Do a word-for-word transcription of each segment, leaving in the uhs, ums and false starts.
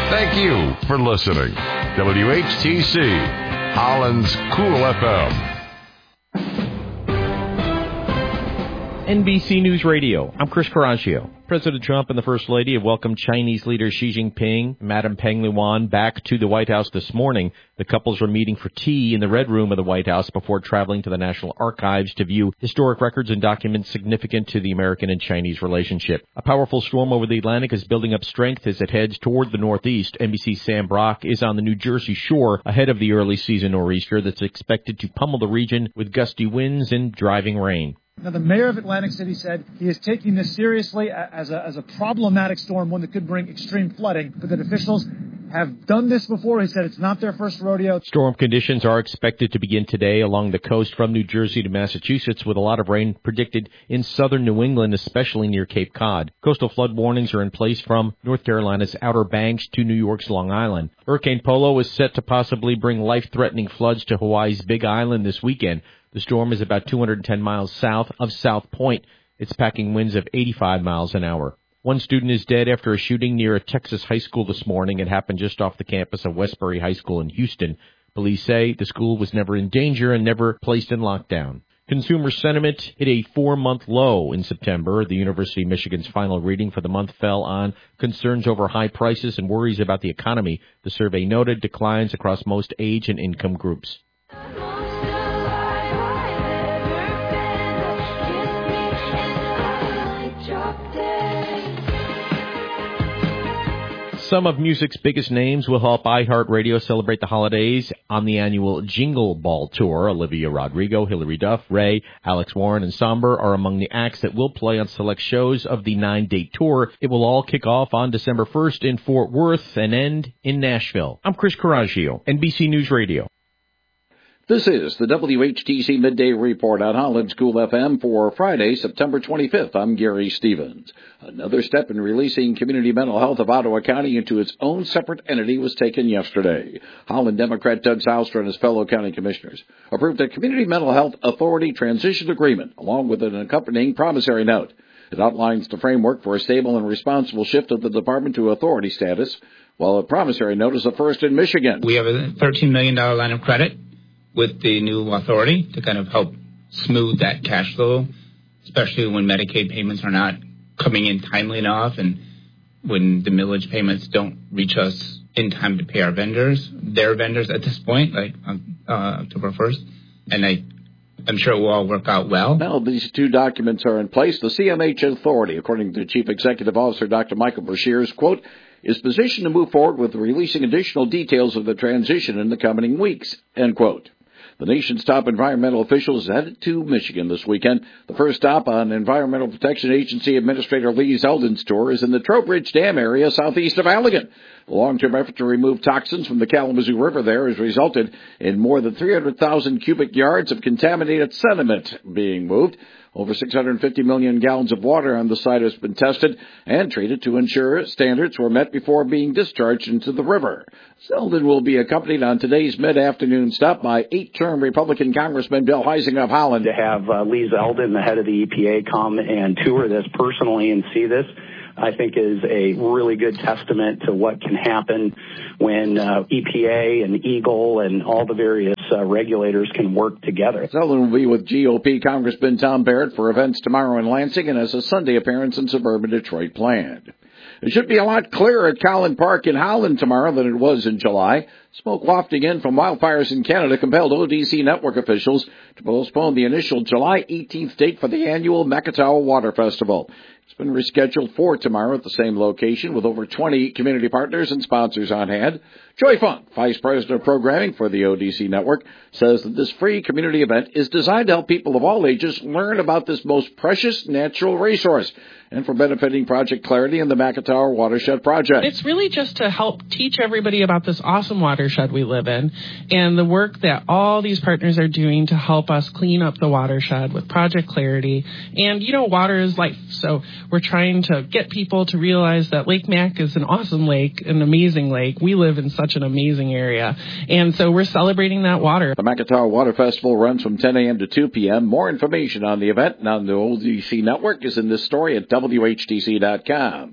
Thank you for listening. W H T C, Holland's Cool F M. N B C News Radio. I'm Chris Coraggio. President Trump and the First Lady have welcomed Chinese leader Xi Jinping and Madam Peng Liyuan back to the White House this morning. The couples were meeting for tea in the Red Room of the White House before traveling to the National Archives to view historic records and documents significant to the American and Chinese relationship. A powerful storm over the Atlantic is building up strength as it heads toward the northeast. N B C's Sam Brock is on the New Jersey shore ahead of the early season nor'easter that's expected to pummel the region with gusty winds and driving rain. Now, the mayor of Atlantic City said he is taking this seriously as a, as a problematic storm, one that could bring extreme flooding, but that officials have done this before. He said it's not their first rodeo. Storm conditions are expected to begin today along the coast from New Jersey to Massachusetts, with a lot of rain predicted in southern New England, especially near Cape Cod. Coastal flood warnings are in place from North Carolina's Outer Banks to New York's Long Island. Hurricane Polo is set to possibly bring life-threatening floods to Hawaii's Big Island this weekend. The storm is about two hundred ten miles south of South Point. It's packing winds of eighty-five miles an hour. One student is dead after a shooting near a Texas high school this morning. It happened just off the campus of Westbury High School in Houston. Police say the school was never in danger and never placed in lockdown. Consumer sentiment hit a four-month low in September. The University of Michigan's final reading for the month fell on concerns over high prices and worries about the economy. The survey noted declines across most age and income groups. Some of music's biggest names will help iHeartRadio celebrate the holidays on the annual Jingle Ball Tour. Olivia Rodrigo, Hilary Duff, Ray, Alex Warren, and Somber are among the acts that will play on select shows of the nine-date tour. It will all kick off on December first in Fort Worth and end in Nashville. I'm Chris Coraggio, N B C News Radio. This is the W H T C Midday Report on Holland's Cool F M for Friday, September twenty-fifth. I'm Gary Stevens. Another step in releasing Community Mental Health of Ottawa County into its own separate entity was taken yesterday. Holland Democrat Doug Zoustra and his fellow county commissioners approved a Community Mental Health Authority transition agreement, along with an accompanying promissory note. It outlines the framework for a stable and responsible shift of the department to authority status, while a promissory note is a first in Michigan. We have a thirteen million dollars line of credit with the new authority to kind of help smooth that cash flow, especially when Medicaid payments are not coming in timely enough and when the millage payments don't reach us in time to pay our vendors, their vendors at this point, like uh, October first. And I, I'm sure it will all work out well. Now these two documents are in place. The C M H Authority, according to Chief Executive Officer Doctor Michael Brashears, quote, is positioned to move forward with releasing additional details of the transition in the coming weeks, end quote. The nation's top environmental officials headed to Michigan this weekend. The first stop on Environmental Protection Agency Administrator Lee Zeldin's tour is in the Trowbridge Dam area southeast of Allegan. The long-term effort to remove toxins from the Kalamazoo River there has resulted in more than three hundred thousand cubic yards of contaminated sediment being moved. Over six hundred fifty million gallons of water on the site has been tested and treated to ensure standards were met before being discharged into the river. Zeldin will be accompanied on today's mid-afternoon stop by eight-term Republican Congressman Bill Huizenga of Holland. To have uh, Lee Zeldin, the head of the E P A, come and tour this personally and see this, I think is a really good testament to what can happen when uh, E P A and Eagle and all the various uh, regulators can work together. Zeldin will be with G O P Congressman Tom Barrett for events tomorrow in Lansing and has a Sunday appearance in suburban Detroit planned. It should be a lot clearer at Collin Park in Holland tomorrow than it was in July. Smoke wafting in from wildfires in Canada compelled O D C network officials to postpone the initial July eighteenth date for the annual Macatawa Water Festival. It's been rescheduled for tomorrow at the same location with over twenty community partners and sponsors on hand. Joy Funk, Vice President of Programming for the O D C Network, says that this free community event is designed to help people of all ages learn about this most precious natural resource and for benefiting Project Clarity and the Macatawa Watershed Project. It's really just to help teach everybody about this awesome watershed we live in and the work that all these partners are doing to help us clean up the watershed with Project Clarity. And, you know, water is life. So we're trying to get people to realize that Lake Mac is an awesome lake, an amazing lake. We live in such an amazing area. And so we're celebrating that water. The Macatawa Water Festival runs from ten a.m. to two p.m. More information on the event and on the O D C Network is in this story at W H T C dot com.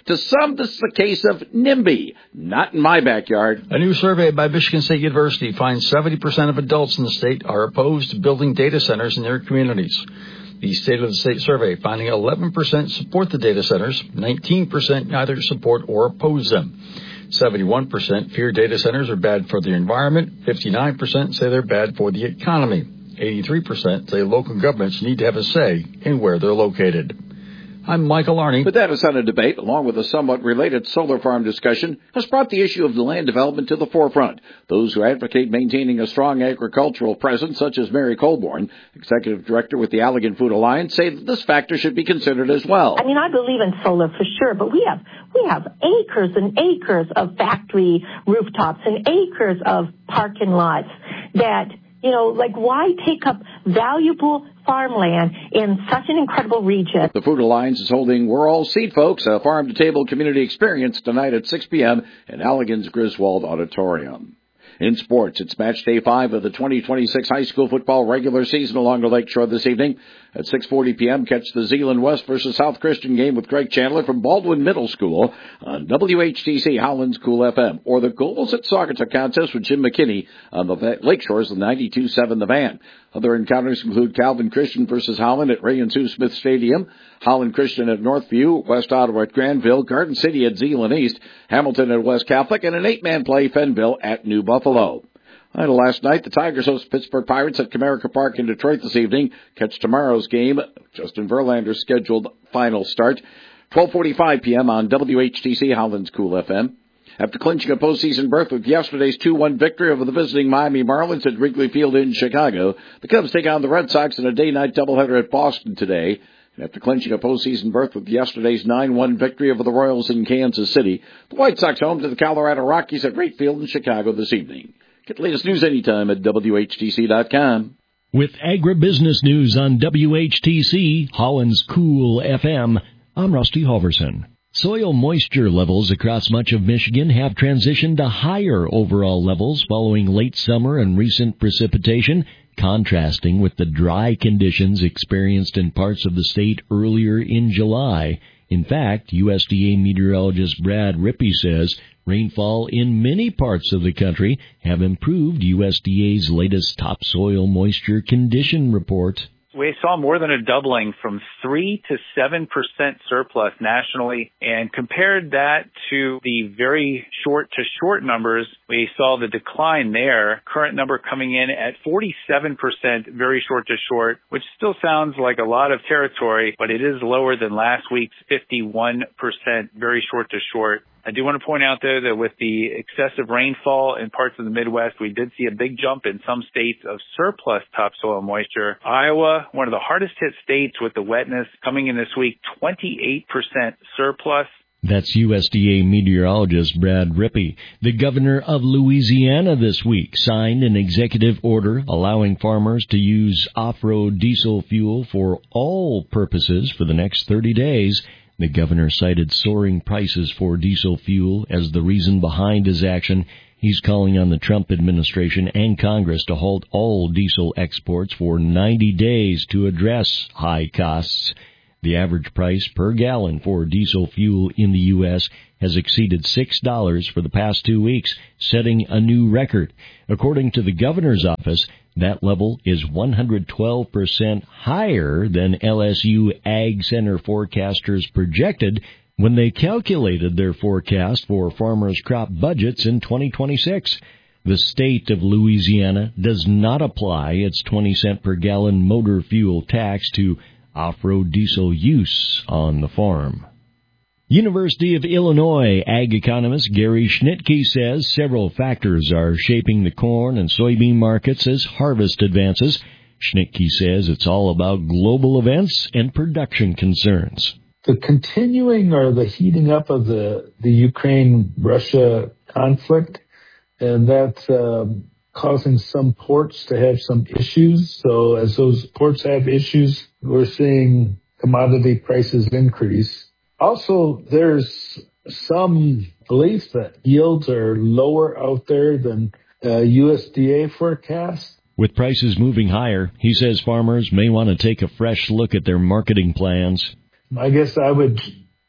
To some, this is a case of NIMBY. Not in my backyard. A new survey by Michigan State University finds seventy percent of adults in the state are opposed to building data centers in their communities. The State of the State survey finding eleven percent support the data centers, nineteen percent neither support or oppose them. seventy-one percent fear data centers are bad for the environment, fifty-nine percent say they're bad for the economy, eighty-three percent say local governments need to have a say in where they're located. I'm Michael Arney. The Data Center debate, along with a somewhat related solar farm discussion, has brought the issue of land development to the forefront. Those who advocate maintaining a strong agricultural presence, such as Mary Colborn, Executive Director with the Allegan Food Alliance, say that this factor should be considered as well. I mean, I believe in solar for sure, but we have we have acres and acres of factory rooftops and acres of parking lots that, you know, like, why take up valuable farmland in such an incredible region? The Food Alliance is holding We're All Seed Folks, a farm-to-table community experience tonight at six p.m. in Allegan's Griswold Auditorium. In sports, it's match day five of the twenty twenty-six high school football regular season along the Lakeshore this evening. At six forty p.m., catch the Zeeland West versus South Christian game with Greg Chandler from Baldwin Middle School on W H T C Holland's Cool F M, or the Goals at Saugatuck contest with Jim McKinney on the Lakeshore's ninety-two point seven The Van. Other encounters include Calvin Christian versus Holland at Ray and Sue Smith Stadium, Holland Christian at Northview, West Ottawa at Granville, Garden City at Zeeland East, Hamilton at West Catholic, and an eight-man play Fenville at New Buffalo. And last night, the Tigers host Pittsburgh Pirates at Comerica Park in Detroit this evening. Catch tomorrow's game, Justin Verlander's scheduled final start, twelve forty-five p.m. on W H T C Holland's Cool F M. After clinching a postseason berth with yesterday's two one victory over the visiting Miami Marlins at Wrigley Field in Chicago, the Cubs take on the Red Sox in a day-night doubleheader at Boston today. And after clinching a postseason berth with yesterday's nine one victory over the Royals in Kansas City, the White Sox home to the Colorado Rockies at Wright Field in Chicago this evening. Get the latest news anytime at W H T C dot com. With agribusiness news on W H T C, Holland's Cool F M, I'm Rusty Hoverson. Soil moisture levels across much of Michigan have transitioned to higher overall levels following late summer and recent precipitation, contrasting with the dry conditions experienced in parts of the state earlier in July. In fact, U S D A meteorologist Brad Rippey says rainfall in many parts of the country have improved U S D A's latest topsoil moisture condition report. We saw more than a doubling from three to seven percent surplus nationally, and compared that to the very short to short numbers, we saw the decline there. Current number coming in at forty-seven percent very short to short, which still sounds like a lot of territory, but it is lower than last week's fifty-one percent very short to short. I do want to point out, though, that with the excessive rainfall in parts of the Midwest, we did see a big jump in some states of surplus topsoil moisture. Iowa, one of the hardest hit states with the wetness, coming in this week, twenty-eight percent surplus. That's U S D A meteorologist Brad Rippey. The governor of Louisiana this week signed an executive order allowing farmers to use off-road diesel fuel for all purposes for the next thirty days. The governor cited soaring prices for diesel fuel as the reason behind his action. He's calling on the Trump administration and Congress to halt all diesel exports for ninety days to address high costs. The average price per gallon for diesel fuel in the U S has exceeded six dollars for the past two weeks, setting a new record. According to the governor's office, that level is one hundred twelve percent higher than L S U Ag Center forecasters projected when they calculated their forecast for farmers' crop budgets in twenty twenty-six. The state of Louisiana does not apply its twenty cent per gallon motor fuel tax to off-road diesel use on the farm. University of Illinois ag economist Gary Schnitke says several factors are shaping the corn and soybean markets as harvest advances. Schnitke says it's all about global events and production concerns. The continuing or the heating up of the, the Ukraine-Russia conflict, and that's um, causing some ports to have some issues. So as those ports have issues, we're seeing commodity prices increase. Also, there's some belief that yields are lower out there than uh, U S D A forecasts. With prices moving higher, he says farmers may want to take a fresh look at their marketing plans. I guess I would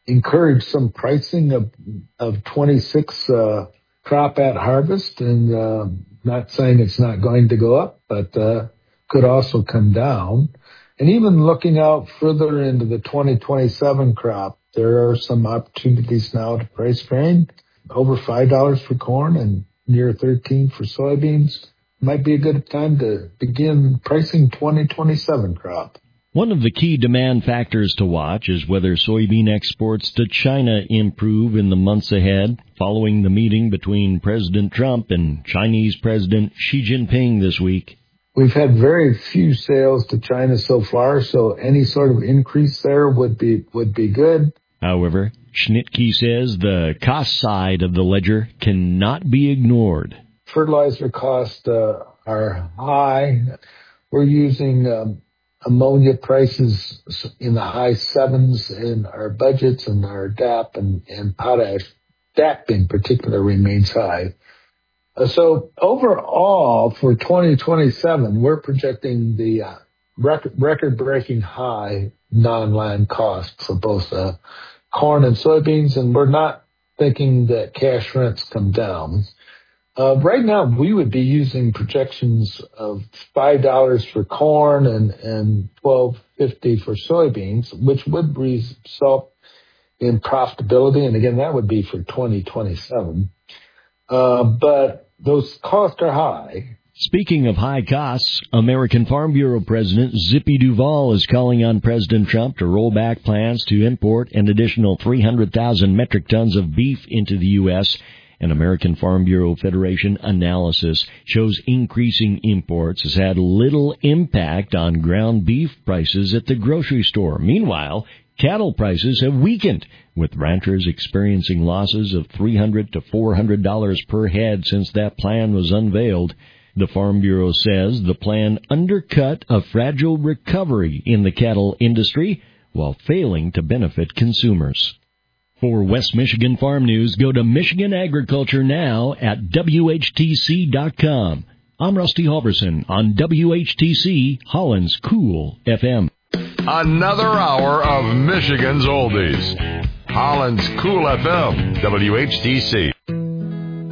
encourage some pricing of of twenty-six uh, crop at harvest, and uh, not saying it's not going to go up, but uh, could also come down. And even looking out further into the twenty twenty-seven crop, there are some opportunities now to price grain over five dollars for corn and near thirteen for soybeans. Might be a good time to begin pricing twenty twenty-seven crop. One of the key demand factors to watch is whether soybean exports to China improve in the months ahead, following the meeting between President Trump and Chinese President Xi Jinping this week. We've had very few sales to China so far, so any sort of increase there would be would be good. However, Schnittke says the cost side of the ledger cannot be ignored. Fertilizer costs uh, are high. We're using um, ammonia prices in the high sevens in our budgets, and our D A P and, and potash, D A P in particular, remains high. Uh, so overall, for twenty twenty-seven, we're projecting the uh, record, record-breaking high non-land cost for both uh, corn and soybeans, and we're not thinking that cash rents come down. Uh, right now, we would be using projections of five dollars for corn and, and twelve fifty for soybeans, which would result in profitability. And again, that would be for twenty twenty-seven. Uh, but those costs are high. Speaking of high costs, American Farm Bureau President Zippy Duvall is calling on President Trump to roll back plans to import an additional three hundred thousand metric tons of beef into the U S An American Farm Bureau Federation analysis shows increasing imports has had little impact on ground beef prices at the grocery store. Meanwhile, cattle prices have weakened, with ranchers experiencing losses of three hundred to four hundred dollars per head since that plan was unveiled. The Farm Bureau says the plan undercut a fragile recovery in the cattle industry while failing to benefit consumers. For West Michigan Farm News, go to Michigan Agriculture Now at W H T C dot com. I'm Rusty Halverson on W H T C, Holland's Cool F M. Another hour of Michigan's Oldies. Holland's Cool F M, W H T C.